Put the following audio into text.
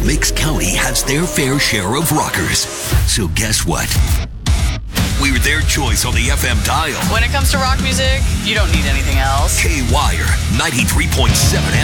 Meigs County has their fair share of rockers. So guess what? We're their choice on the FM dial. When it comes to rock music, you don't need anything else. K-Wire, 93.7